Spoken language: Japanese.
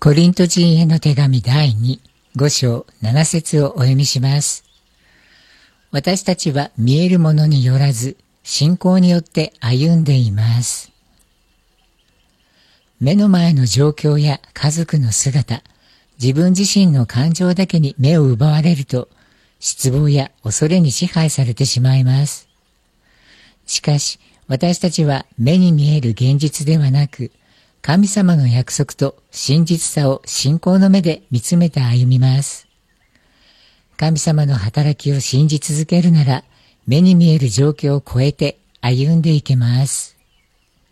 コリント人への手紙第2、5章7節をお読みします。私たちは見えるものによらず、信仰によって歩んでいます。目の前の状況や家族の姿、自分自身の感情だけに目を奪われると、失望や恐れに支配されてしまいます。しかし、私たちは目に見える現実ではなく、神様の約束と真実さを信仰の目で見つめて歩みます。神様の働きを信じ続けるなら、目に見える状況を超えて歩んでいけます。